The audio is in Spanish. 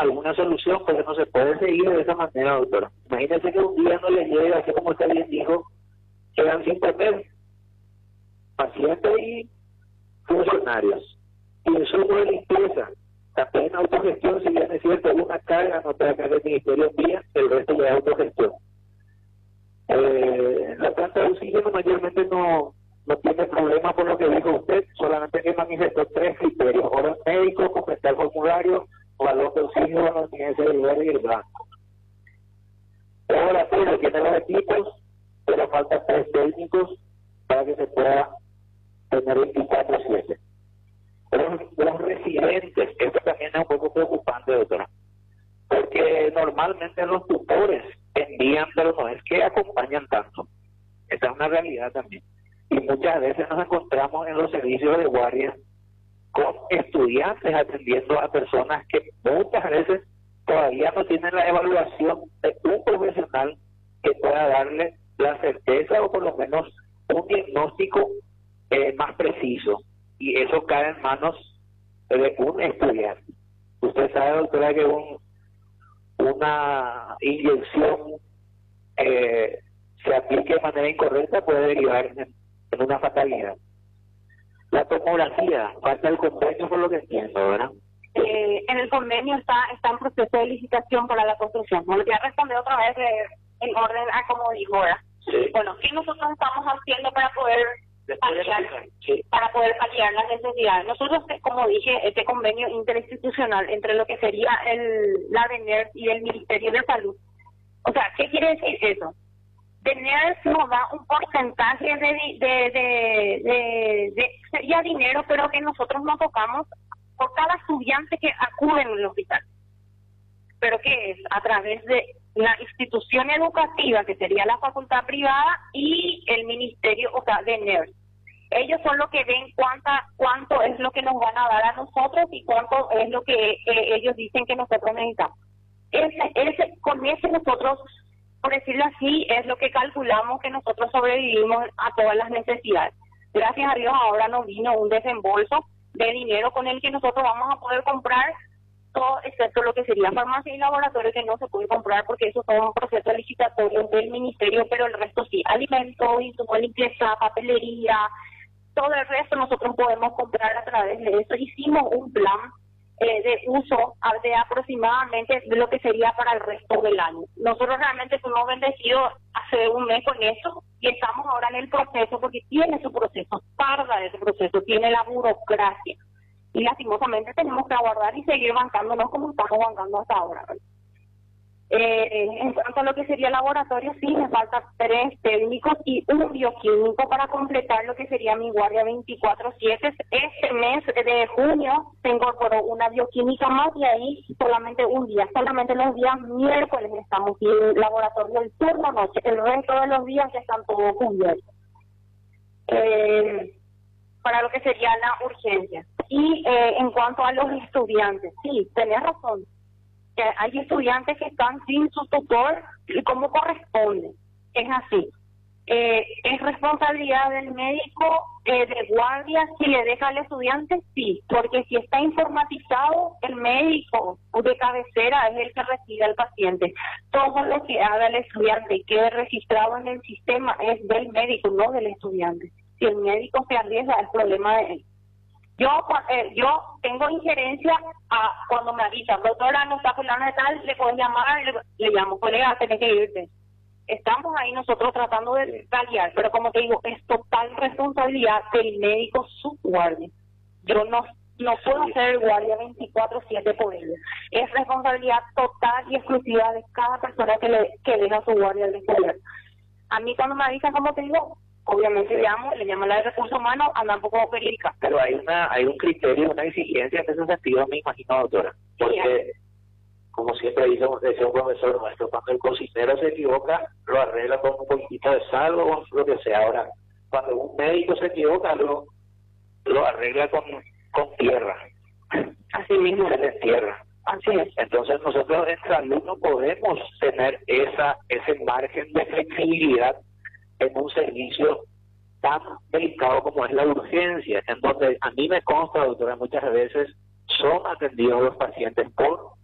alguna solución, porque no se puede seguir de esa manera, doctora. Imagínense que un día no les llega, así como usted bien dijo, quedan sin papel, pacientes y funcionarios. Insumo de limpieza, también autogestión, si bien es cierto, una carga no puede caer del Ministerio envía, el resto ya es autogestión. La planta de oxígeno mayormente no tiene problema por lo que dijo usted, solamente que manifestó 3 criterios: orden médico, completar formulario, valor de oxígeno, y el blanco. Ahora pero tiene los equipos, pero falta 3 técnicos para que se pueda tener 24/7. Los residentes, esto también es un poco preocupante, doctora, porque normalmente los tutores envían, pero no es que acompañan tanto. Esa es una realidad también. Y muchas veces nos encontramos en los servicios de guardia con estudiantes atendiendo a personas que muchas veces todavía no tienen la evaluación de un profesional que pueda darle la certeza o por lo menos un diagnóstico más preciso, y eso cae en manos de un estudiante. Usted sabe, doctora, que una inyección se aplique de manera incorrecta puede derivar en una fatalidad. La tomografía, falta el convenio por lo que entiendo, ¿verdad? En el convenio está en proceso de licitación para la construcción. Me voy a responder otra vez en orden a como dijo, ¿verdad? Sí. Bueno, ¿qué nosotros estamos haciendo para poder paliar las necesidades? Nosotros, como dije, este convenio interinstitucional entre lo que sería la DENER y el Ministerio de Salud. O sea, ¿qué quiere decir eso? DENER nos da un porcentaje sería dinero, pero que nosotros nos tocamos por cada estudiante que acude en el hospital. Pero que es a través de la institución educativa, que sería la facultad privada, y el ministerio, o sea, DENER. Ellos son los que ven cuánto es lo que nos van a dar a nosotros y cuánto es lo que ellos dicen que nosotros necesitamos. Con ese nosotros, por decirlo así, es lo que calculamos que nosotros sobrevivimos a todas las necesidades. Gracias a Dios ahora nos vino un desembolso de dinero con el que nosotros vamos a poder comprar todo, excepto lo que sería farmacia y laboratorio, que no se puede comprar porque eso es un proceso licitatorio del ministerio, pero el resto sí, alimentos, insumos de limpieza, papelería, todo el resto nosotros podemos comprar a través de eso. Hicimos un plan de uso de aproximadamente de lo que sería para el resto del año. Nosotros realmente fuimos bendecidos hace un mes con eso y estamos ahora en el proceso, porque tiene su proceso, tarda ese proceso, tiene la burocracia. Y lastimosamente tenemos que aguardar y seguir bancándonos como estamos bancando hasta ahora. En cuanto a lo que sería laboratorio, sí, me faltan 3 técnicos y un bioquímico para completar lo que sería mi guardia 24/7. Este mes de junio se incorporó una bioquímica más y ahí solamente un día, solamente los días miércoles estamos en el laboratorio el turno noche, el resto de los días ya están todos cubiertos. Para lo que sería la urgencia. Y en cuanto a los estudiantes, sí, tenés razón. Que hay estudiantes que están sin su tutor y como corresponde. Es así. ¿Es responsabilidad del médico de guardia si le deja al estudiante? Sí, porque si está informatizado, el médico de cabecera es el que recibe al paciente. Todo lo que haga el estudiante y quede registrado en el sistema es del médico, no del estudiante. Si el médico se arriesga, es problema de él. Yo tengo injerencia cuando me avisan, doctora, no está fulano de tal, le puedes llamar, le llamo, colega, tenés que irte. Estamos ahí nosotros tratando de paliar, pero como te digo, es total responsabilidad del médico su guardia. Yo no puedo hacer guardia 24/7 por ellos. Es responsabilidad total y exclusiva de cada persona que deja su guardia al descubierto. A mí cuando me avisan, como te digo, obviamente le llamo a la de recursos humanos, anda un poco verídica. Pero hay un criterio, una exigencia en ese sentido, me imagino, doctora. Porque, como siempre decía un profesor nuestro, cuando el cocinero se equivoca, lo arregla con un poquitito de sal o lo que sea. Ahora, cuando un médico se equivoca, lo arregla con tierra. Así mismo. Se le tierra. Así es. Entonces nosotros en salud no podemos tener ese margen de flexibilidad en un servicio tan delicado como es la urgencia, en donde a mí me consta, doctora, muchas veces son atendidos los pacientes por